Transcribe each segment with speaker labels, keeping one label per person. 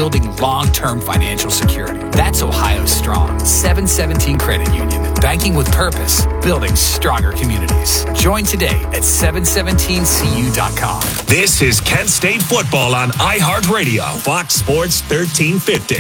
Speaker 1: building long-term financial security. That's Ohio Strong. 717 Credit Union. Banking with purpose. Building stronger communities. Join today at 717cu.com.
Speaker 2: This is Kent State football on iHeartRadio, Fox Sports 1350.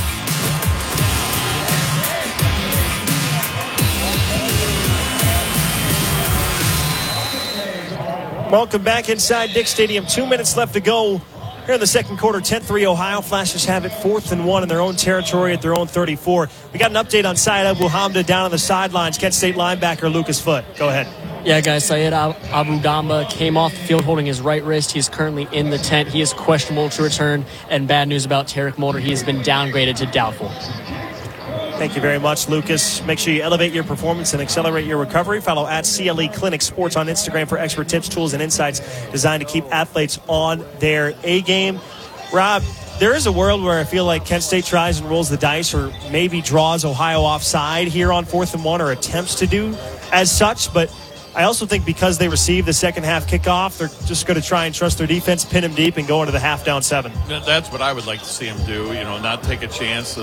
Speaker 3: Welcome back inside Dick Stadium. 2 minutes left to go here in the second quarter. 10-3 Ohio. Flashes have it 4th and 1 in their own territory at their own 34. We got an update on Syed Abu Hamda down on the sidelines. Kent State linebacker Lucas Foote. Go ahead.
Speaker 4: Yeah, guys, Syed Abu Hamda came off the field holding his right wrist. He is currently in the tent. He is questionable to return. And bad news about Tarek Mulder. He has been downgraded to doubtful.
Speaker 3: Thank you very much, Lucas. Make sure you elevate your performance and accelerate your recovery. Follow at CLE Clinic Sports on Instagram for expert tips, tools, and insights designed to keep athletes on their A-game. Rob, there is a world where I feel like Kent State tries and rolls the dice or maybe draws Ohio offside here on 4th and 1 or attempts to do as such. But I also think because they received the second half kickoff, they're just going to try and trust their defense, pin them deep, and go into the half down 7.
Speaker 5: That's what I would like to see them do, not take a chance.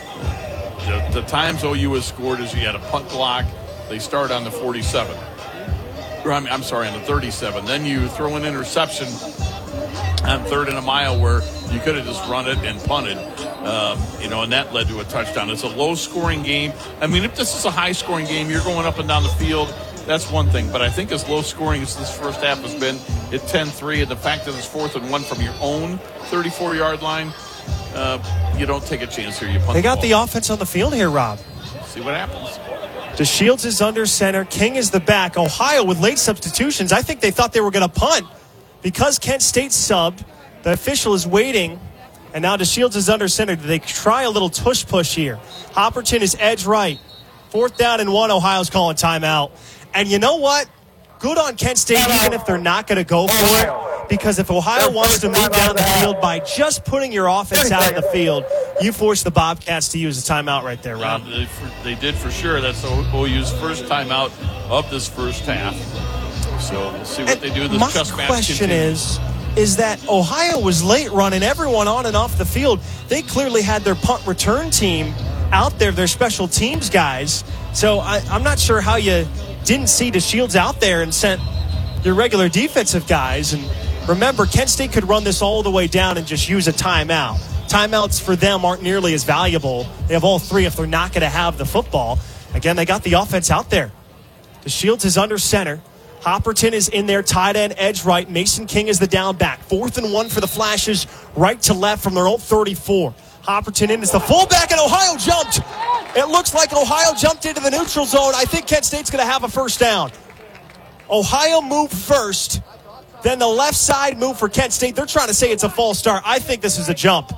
Speaker 5: The times OU has scored is you had a punt block. They start on the 47. I'm sorry, on the 37. Then you throw an interception on 3rd and a mile where you could have just run it and punted, and that led to a touchdown. It's a low-scoring game. I mean, if this is a high-scoring game, you're going up and down the field, that's one thing. But I think as low-scoring as this first half has been at 10-3, and the fact that it's 4th and 1 from your own 34-yard line, you don't take a chance here. You punt.
Speaker 3: They got the offense on the field here, Rob.
Speaker 5: See what happens.
Speaker 3: DeShields is under center. King is the back. Ohio with late substitutions. I think they thought they were going to punt. Because Kent State subbed, the official is waiting, and now DeShields is under center. Do they try a little tush push here? Hopperton is edge right. 4th down and 1, Ohio's calling timeout. And you know what? Good on Kent State, even if they're not going to go for it. Because if Ohio wants to move down the field by just putting your offense out in the field, you force the Bobcats to use a timeout right there, Rob.
Speaker 5: They did for sure. That's OU's first timeout of this first half. So we'll see what they do. This chess match
Speaker 3: my question
Speaker 5: continues.
Speaker 3: is that Ohio was late running everyone on and off the field. They clearly had their punt return team out there, their special teams guys. So I'm not sure how you didn't see DeShields out there and sent your regular defensive guys. And remember, Kent State could run this all the way down and just use a timeout. Timeouts for them aren't nearly as valuable. They have all 3 if they're not going to have the football. Again, they got the offense out there. DeShields is under center. Hopperton is in there, tight end, edge right. Mason King is the down back. 4th and 1 for the Flashes, right to left from their own 34. Hopperton in as the fullback, and Ohio jumped. It looks like Ohio jumped into the neutral zone. I think Kent State's going to have a first down. Ohio moved first. Then the left side move for Kent State. They're trying to say it's a false start. I think this is a jump.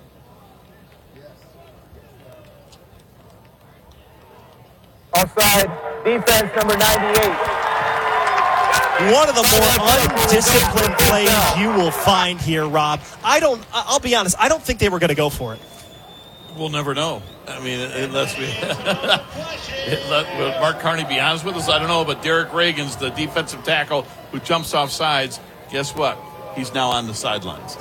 Speaker 6: Offside, defense number 98.
Speaker 3: One of the more undisciplined plays you will find here, Rob. I'll be honest, I don't think they were going to go for it.
Speaker 5: We'll never know. I mean, unless let Mark Carney be honest with us, I don't know. But Derek Reagan's the defensive tackle who jumps off sides. Guess what? He's now on the sidelines.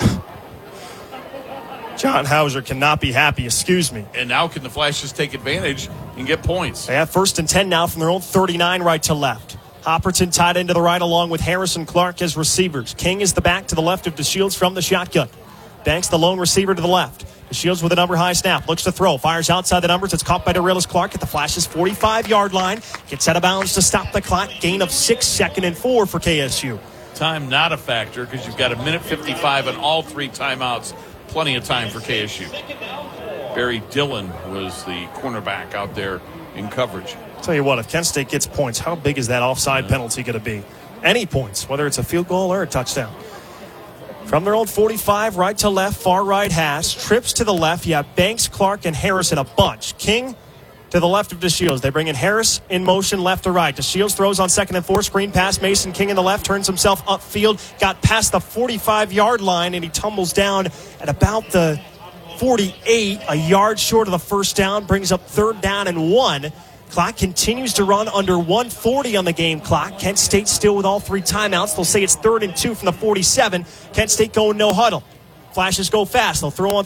Speaker 3: John Hauser cannot be happy, excuse me.
Speaker 5: And now can the Flashes take advantage and get points?
Speaker 3: They have 1st and 10 now from their own 39 right to left. Hopperton tied into the right along with Harrison Clark as receivers. King is the back to the left of DeShields from the shotgun. Banks the lone receiver to the left. DeShields with a number high snap. Looks to throw. Fires outside the numbers. It's caught by Darius Clark at the Flashes' 45-yard line. Gets out of bounds to stop the clock. Gain of 6, 2nd and 4 for KSU.
Speaker 5: Time not a factor because you've got 1:55 and all 3 timeouts. Plenty of time for KSU. Barry Dillon was the cornerback out there in coverage.
Speaker 3: Tell you what, if Kent State gets points, how big is that offside penalty going to be? Any points, whether it's a field goal or a touchdown. From their own 45, right to left, far right hash. Trips to the left. You have Banks, Clark, and Harris in a bunch. King to the left of DeShields. They bring in Harris in motion left to right. DeShields throws on 2nd and 4. Screen pass. Mason King in the left. Turns himself upfield. Got past the 45-yard line, and he tumbles down at about the 48. A yard short of the first down. Brings up 3rd down and 1. Clock continues to run under 1:40 on the game clock. Kent State still with all 3 timeouts. They'll say it's 3rd and 2 from the 47. Kent State going no huddle. Flashes go fast. They'll throw on